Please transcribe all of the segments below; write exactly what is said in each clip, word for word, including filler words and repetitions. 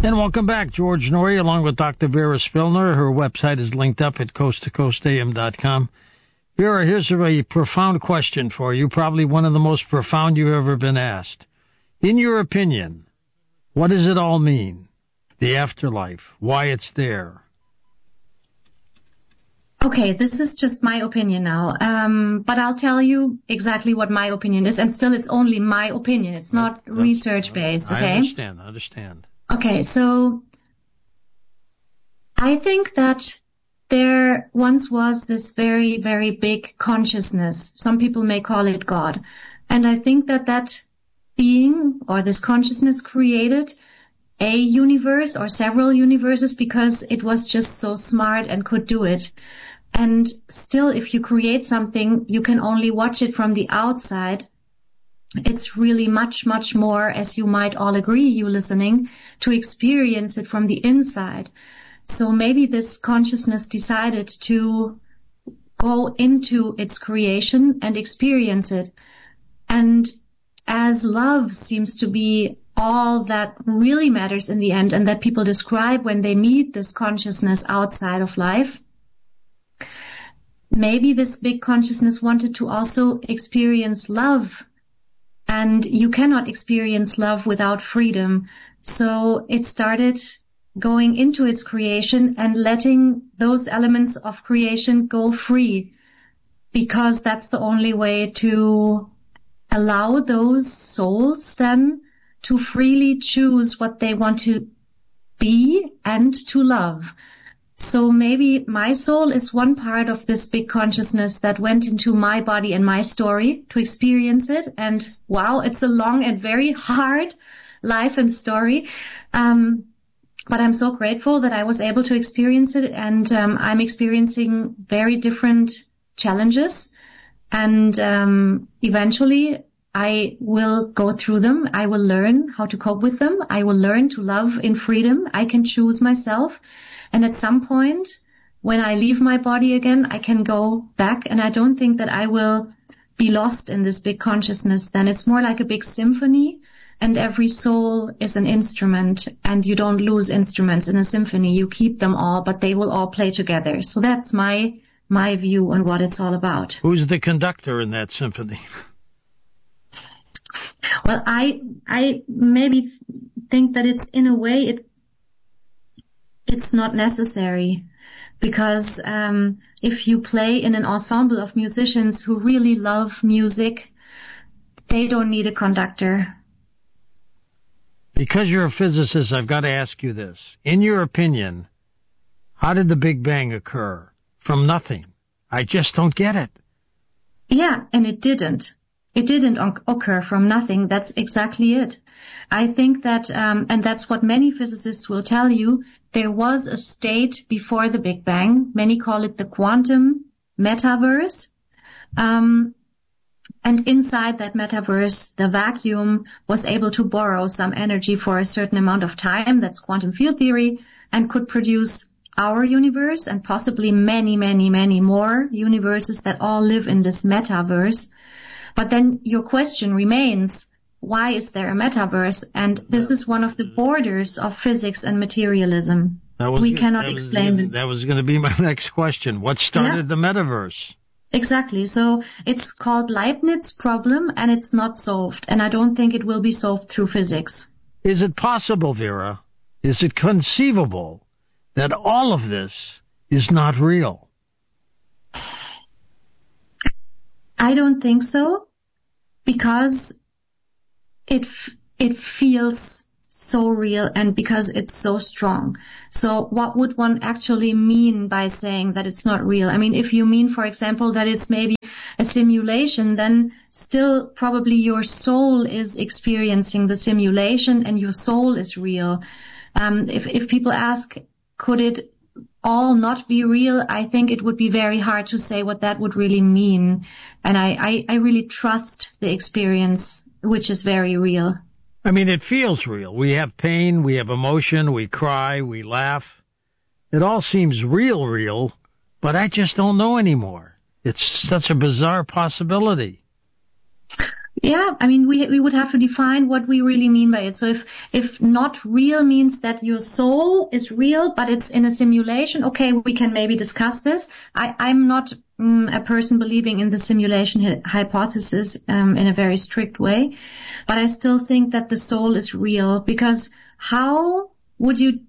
And welcome back. George Noory along with Doctor Vera Spilner. Her website is linked up at coast to coast a m dot com. Vera, here's a profound question for you, probably one of the most profound you've ever been asked. In your opinion, what does it all mean? The afterlife, why it's there? Okay, this is just my opinion now, um, but I'll tell you exactly what my opinion is, and still it's only my opinion. It's not research-based, okay? I understand, I understand. Okay, so I think that there once was this very, very big consciousness. Some people may call it God. And I think that that being or this consciousness created a universe or several universes because it was just so smart and could do it. And still, if you create something, you can only watch it from the outside. It's really much, much more, as you might all agree, you listening, to experience it from the inside. So maybe this consciousness decided to go into its creation and experience it. And as love seems to be all that really matters in the end and that people describe when they meet this consciousness outside of life, maybe this big consciousness wanted to also experience love. And you cannot experience love without freedom. So it started going into its creation and letting those elements of creation go free, because that's the only way to allow those souls then to freely choose what they want to be and to love. So maybe my soul is one part of this big consciousness that went into my body and my story to experience it. And wow, it's a long and very hard life and story. Um, but I'm so grateful that I was able to experience it. And um, I'm experiencing very different challenges. And um, eventually I will go through them. I will learn how to cope with them. I will learn to love in freedom. I can choose myself. And at some point, when I leave my body again, I can go back, and I don't think that I will be lost in this big consciousness. Then it's more like a big symphony, and every soul is an instrument, and you don't lose instruments in a symphony. You keep them all, but they will all play together. So that's my my view on what it's all about. Who's the conductor in that symphony? Well, I I maybe think that it's in a way it. It's not necessary, because um, if you play in an ensemble of musicians who really love music, they don't need a conductor. Because you're a physicist, I've got to ask you this. In your opinion, how did the Big Bang occur? From nothing. I just don't get it. Yeah, and it didn't. It didn't occur from nothing. That's exactly it. I think that, um, and that's what many physicists will tell you, there was a state before the Big Bang. Many call it the quantum metaverse. Um, and inside that metaverse, the vacuum was able to borrow some energy for a certain amount of time. That's quantum field theory, and could produce our universe and possibly many, many, many more universes that all live in this metaverse. But then your question remains, why is there a metaverse? And this is one of the borders of physics and materialism. Was, we cannot that explain was, this. That was going to be my next question. What started yeah. the metaverse? Exactly. So it's called Leibniz problem, and it's not solved. And I don't think it will be solved through physics. Is it possible, Vera? Is it conceivable that all of this is not real? I don't think so, because it it feels so real and because it's so strong. So what would one actually mean by saying that it's not real? I mean, if you mean, for example, that it's maybe a simulation, then still probably your soul is experiencing the simulation and your soul is real. Um, if, if people ask, could it all not be real, I think it would be very hard to say what that would really mean. And I, I, I really trust the experience, which is very real. I mean, it feels real. We have pain, we have emotion, we cry, we laugh. It all seems real, real, but I just don't know anymore. It's such a bizarre possibility. Yeah, I mean, we we would have to define what we really mean by it. So if if not real means that your soul is real, but it's in a simulation, okay, we can maybe discuss this. I, I'm not um, a person believing in the simulation hi- hypothesis um, in a very strict way, but I still think that the soul is real, because how would you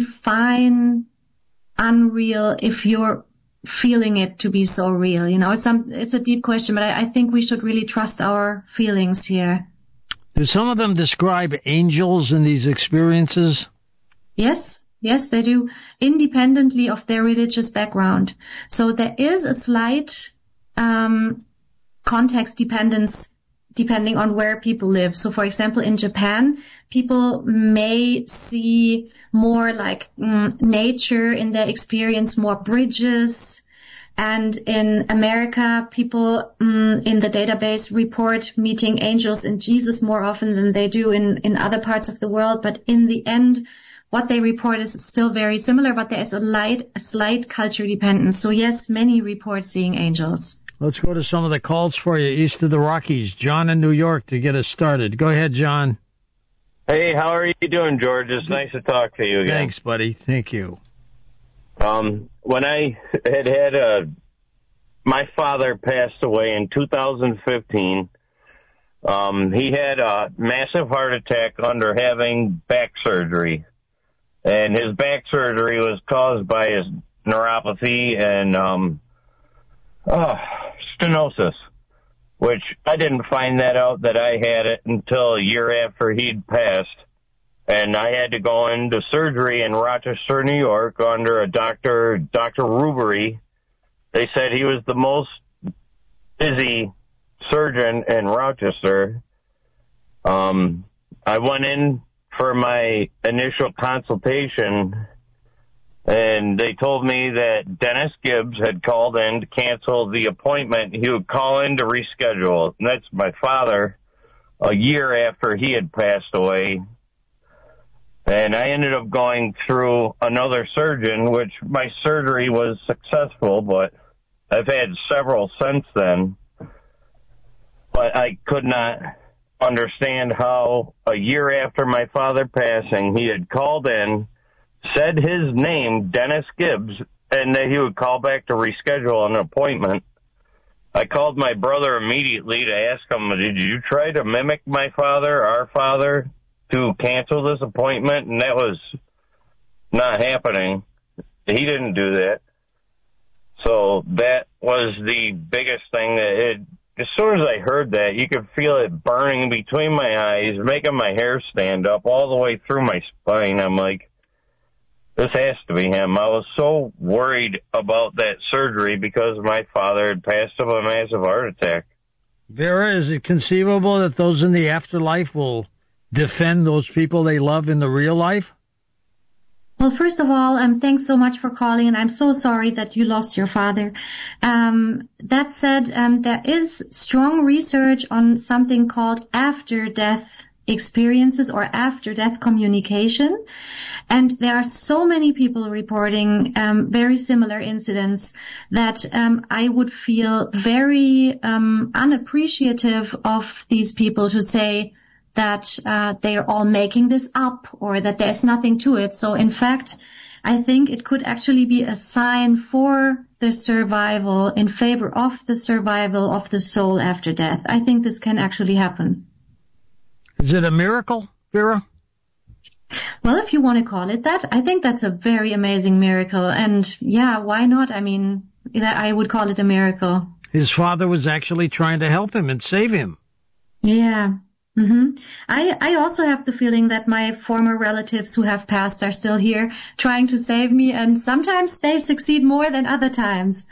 define unreal if you're feeling it to be so real? You know, it's some, it's a deep question, but I, I think we should really trust our feelings here. Do some of them describe angels in these experiences? Yes, yes, they do, independently of their religious background. So there is a slight um, context dependence depending on where people live. So, for example, in Japan, people may see more like mm, nature in their experience, more bridges. And in America, people mm, in the database report meeting angels and Jesus more often than they do in, in other parts of the world. But in the end, what they report is still very similar, but there is a light, a slight culture dependence. So yes, many report seeing angels. Let's go to some of the calls for you east of the Rockies. John in New York to get us started. Go ahead, John. Hey, how are you doing, George? It's nice to talk to you again. Thanks, buddy. Thank you. Um, when I had had a, my father passed away in two thousand fifteen. Um, he had a massive heart attack under having back surgery. And his back surgery was caused by his neuropathy and, um, oh, stenosis, which I didn't find that out that I had it until a year after he'd passed. And I had to go into surgery in Rochester, New York, under a doctor, Doctor Rubery. They said he was the most busy surgeon in Rochester. Um, I went in for my initial consultation, and they told me that Dennis Gibbs had called in to cancel the appointment. He would call in to reschedule. And that's my father a year after he had passed away. And I ended up going through another surgeon, which my surgery was successful, but I've had several since then. But I could not understand how a year after my father passing, he had called in, said his name, Dennis Gibbs, and that he would call back to reschedule an appointment. I called my brother immediately to ask him, did you try to mimic my father, our father, to cancel this appointment? And that was not happening. He didn't do that. So that was the biggest thing. That it, as soon as I heard that, you could feel it burning between my eyes, making my hair stand up all the way through my spine. I'm like, this has to be him. I was so worried about that surgery because my father had passed of a massive heart attack. Vera, is it conceivable that those in the afterlife will defend those people they love in the real life? Well, first of all, um, thanks so much for calling, and I'm so sorry that you lost your father. Um, that said, um, there is strong research on something called after-death experiences or after-death communication, and there are so many people reporting um, very similar incidents that um, I would feel very um, unappreciative of these people to say that uh, they are all making this up or that there's nothing to it. So in fact, I think it could actually be a sign for the survival, in favor of the survival of the soul after death. I think this can actually happen. Is it a miracle, Vera? Well, if you want to call it that, I think that's a very amazing miracle. And yeah, why not? I mean, I would call it a miracle. His father was actually trying to help him and save him. Yeah. Mm-hmm. I, I also have the feeling that my former relatives who have passed are still here trying to save me, and sometimes they succeed more than other times.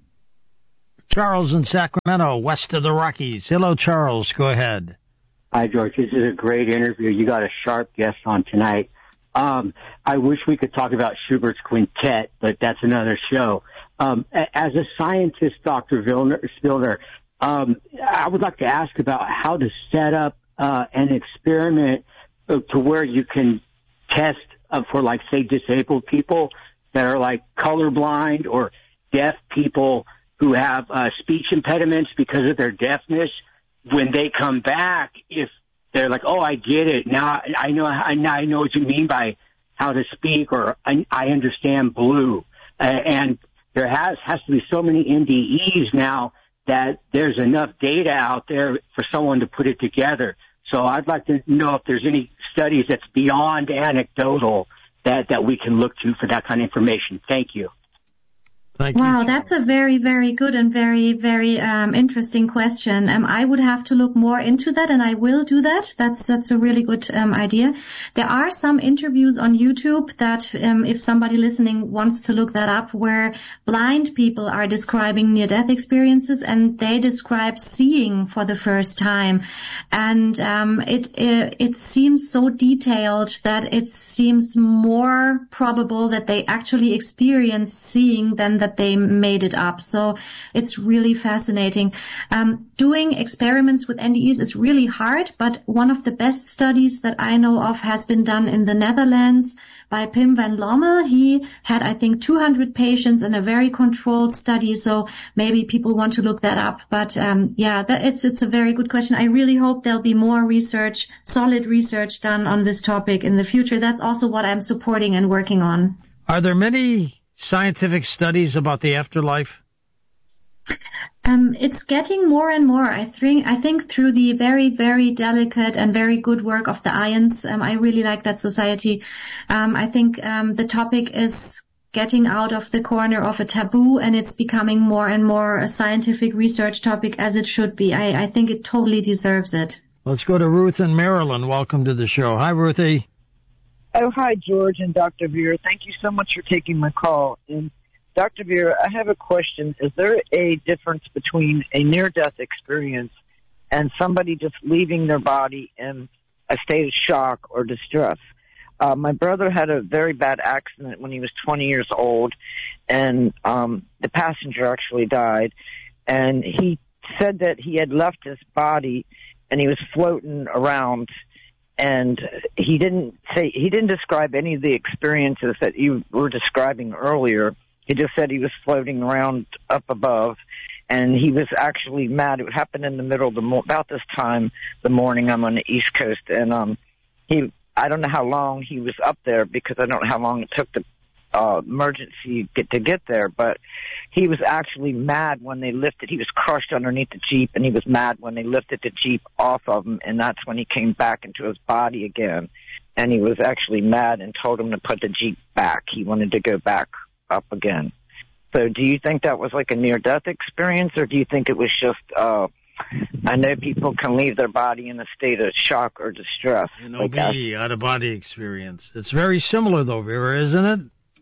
Charles in Sacramento, west of the Rockies. Hello, Charles. Go ahead. Hi, George. This is a great interview. You got a sharp guest on tonight. Um, I wish we could talk about Schubert's Quintet, but that's another show. Um, as a scientist, Doctor Spillner, um, I would like to ask about how to set up Uh, an experiment uh, to where you can test uh, for, like, say, disabled people that are, like, colorblind or deaf people who have uh, speech impediments because of their deafness. when they come back, if they're like, oh, I get it. Now I know, I, now I know what you mean by how to speak, or I, I understand blue. Uh, and there has, has to be so many N D Es now that there's enough data out there for someone to put it together. So I'd like to know if there's any studies that's beyond anecdotal that, that we can look to for that kind of information. Thank you. Thank wow, you. That's a very, very good and very, very um, interesting question. Um, I would have to look more into that, and I will do that. That's that's a really good um, idea. There are some interviews on YouTube that, um, if somebody listening wants to look that up, where blind people are describing near-death experiences, and they describe seeing for the first time, and um, it, it it seems so detailed that it seems more probable that they actually experience seeing than that that they made it up. So it's really fascinating. Um, doing experiments with N D Es is really hard, but one of the best studies that I know of has been done in the Netherlands by Pim van Lommel. He had, I think, two hundred patients in a very controlled study, so maybe people want to look that up. But um, yeah, that, it's it's a very good question. I really hope there'll be more research, solid research done on this topic in the future. That's also what I'm supporting and working on. Are there many scientific studies about the afterlife? Um, it's getting more and more. I think, I think through the very, very delicate and very good work of the IONS, um, I really like that society. Um, I think um, the topic is getting out of the corner of a taboo, and it's becoming more and more a scientific research topic, as it should be. I, I think it totally deserves it. Let's go to Ruth in Maryland. Welcome to the show. Hi, Ruthie. Oh, hi, George and Doctor Vera. Thank you so much for taking my call. And Doctor Vera, I have a question. Is there a difference between a near-death experience and somebody just leaving their body in a state of shock or distress? Uh, my brother had a very bad accident when he was twenty years old, and um, the passenger actually died. And he said that he had left his body and he was floating around. And he didn't say, he didn't describe any of the experiences that you were describing earlier. He just said he was floating around up above, and he was actually mad. It happened in the middle of the mo- about this time the morning. I'm on the East Coast, and um, he, I don't know how long he was up there because I don't know how long it took the uh, emergency get to get there, but he was actually mad when they lifted. He was crushed underneath the Jeep, and he was mad when they lifted the Jeep off of him, and that's when he came back into his body again. And he was actually mad and told him to put the Jeep back. He wanted to go back up again. So do you think that was like a near-death experience, or do you think it was just, uh, I know people can leave their body in a state of shock or distress. An O B, out-of-body experience. It's very similar, though, Vera, isn't it?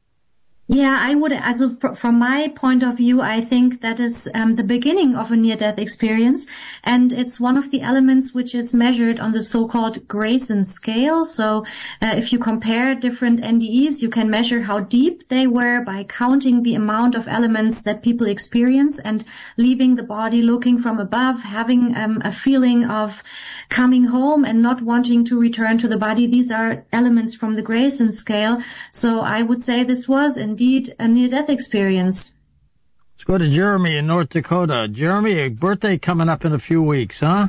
Yeah, I would, as a, from my point of view, I think that is um, the beginning of a near-death experience, and it's one of the elements which is measured on the so-called Grayson scale. So uh, if you compare different N D Es, you can measure how deep they were by counting the amount of elements that people experience and leaving the body, looking from above, having um, a feeling of coming home and not wanting to return to the body. These are elements from the Grayson scale. So I would say this was in Indeed, a near-death experience. Let's go to Jeremy in North Dakota. Jeremy, a birthday coming up in a few weeks, huh?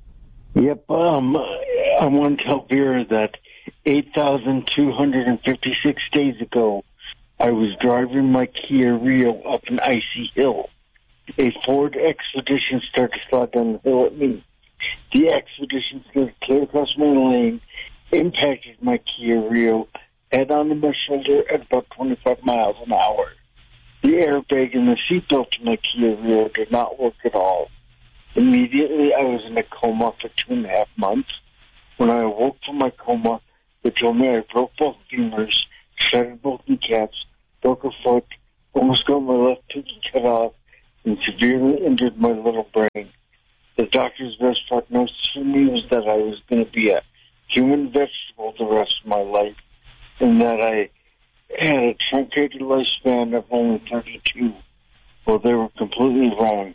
Yep. Um, I want to tell Vera that eight thousand two hundred fifty-six days ago, I was driving my Kia Rio up an icy hill. A Ford Expedition started to slide down the hill at me. The Expedition slid clear across my lane, impacted my Kia Rio, head onto my shoulder at about twenty-five miles an hour. The airbag in the seatbelt to my Kia Rio did not work at all. Immediately, I was in a coma for two and a half months. When I awoke from my coma, they told me I broke both femurs, shattered both kneecaps, broke a foot, almost got my left kidney cut off, and severely injured my little brain. The doctor's best prognosis for me was that I was going to be a human vegetable the rest of my life, and that I had a truncated lifespan of only thirty-two. Well, they were completely wrong.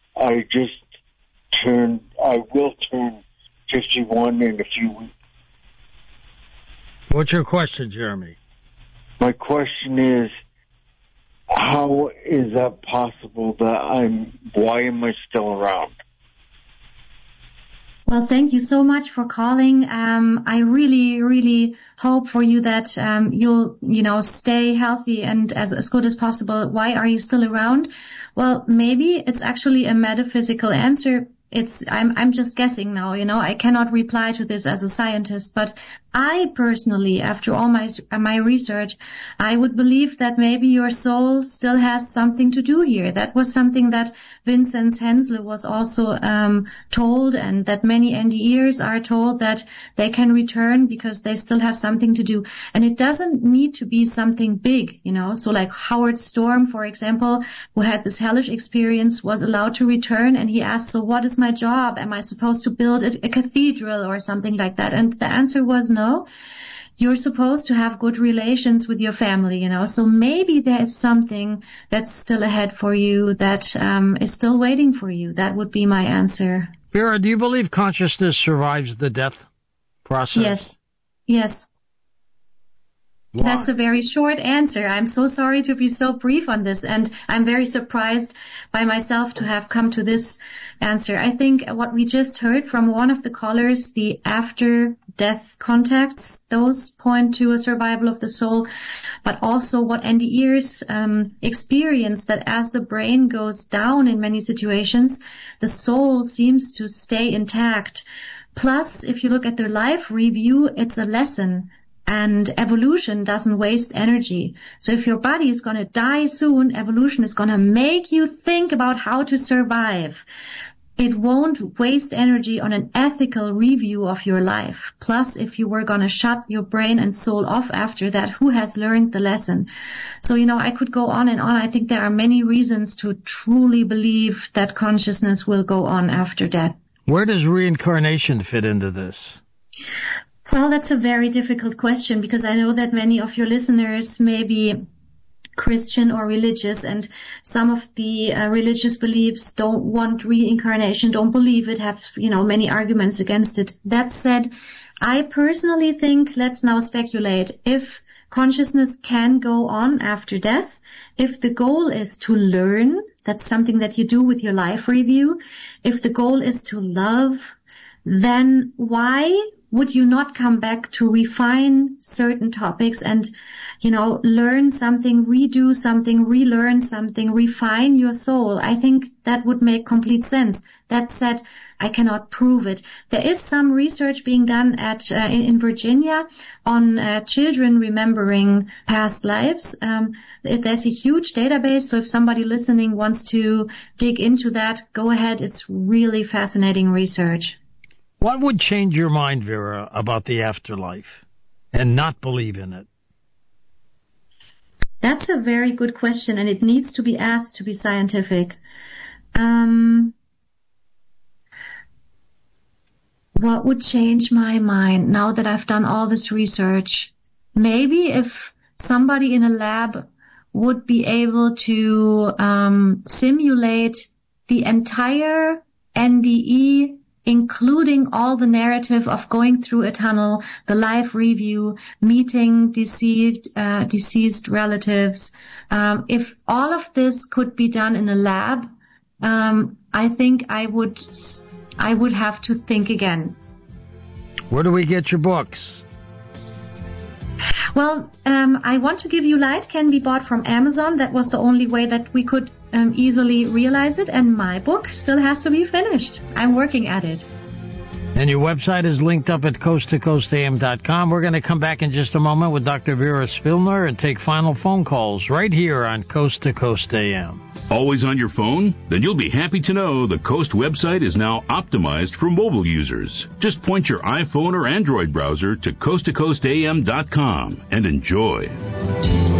I just turned, I will turn fifty-one in a few weeks. What's your question, Jeremy? My question is, how is that possible that I'm, why am I still around? Well, thank you so much for calling. Um, I really, really hope for you that um, you'll, you know, stay healthy and as, as good as possible. Why are you still around? Well, maybe it's actually a metaphysical answer. It's, I'm, I'm just guessing now, you know, I cannot reply to this as a scientist, but I personally, after all my, my research, I would believe that maybe your soul still has something to do here. That was something that Vincenz Hensel was also, um, told, and that many N D Ers are told that they can return because they still have something to do. And it doesn't need to be something big, you know, so like Howard Storm, for example, who had this hellish experience, was allowed to return, and he asked, so what is my job? Am I supposed to build a, a cathedral or something like that? And the answer was no. You're supposed to have good relations with your family, you know. So maybe there is something that's still ahead for you that um, is still waiting for you. That would be my answer. Vera, do you believe consciousness survives the death process? Yes. Yes. Why? That's a very short answer. I'm so sorry to be so brief on this, and I'm very surprised by myself to have come to this answer. I think what we just heard from one of the callers, the after-death contacts, those point to a survival of the soul, but also what N D Ers um, experience, that as the brain goes down in many situations, the soul seems to stay intact. Plus, if you look at their life review, it's a lesson. And evolution doesn't waste energy. So if your body is going to die soon, evolution is going to make you think about how to survive. It won't waste energy on an ethical review of your life. Plus, if you were going to shut your brain and soul off after that, who has learned the lesson? So, you know, I could go on and on. I think there are many reasons to truly believe that consciousness will go on after death. Where does reincarnation fit into this? Well, that's a very difficult question, because I know that many of your listeners may be Christian or religious, and some of the uh, religious beliefs don't want reincarnation, don't believe it, have, you know, many arguments against it. That said, I personally think, let's now speculate, if consciousness can go on after death, if the goal is to learn, that's something that you do with your life review, if the goal is to love, then why would you not come back to refine certain topics and, you know, learn something, redo something, relearn something, refine your soul? I think that would make complete sense. That said, I cannot prove it. There is some research being done at uh, in, in Virginia on uh, children remembering past lives. Um, there's a huge database, so if somebody listening wants to dig into that, go ahead. It's really fascinating research. What would change your mind, Vera, about the afterlife and not believe in it? That's a very good question, and it needs to be asked to be scientific. Um, what would change my mind now that I've done all this research? Maybe if somebody in a lab would be able to um, simulate the entire N D E, including all the narrative of going through a tunnel, the life review, meeting deceived, uh, deceased relatives. Um, if all of this could be done in a lab, um, I think I would, I would have to think again. Where do we get your books? Well, um, I Want to Give You Light can be bought from Amazon. That was the only way that we could um, easily realize it. And my book still has to be finished. I'm working at it. And your website is linked up at coast to coast a m dot com. We're going to come back in just a moment with Doctor Vera Spilner and take final phone calls right here on Coast to Coast A M. Always on your phone? Then you'll be happy to know the Coast website is now optimized for mobile users. Just point your iPhone or Android browser to coast to coast a m dot com and enjoy.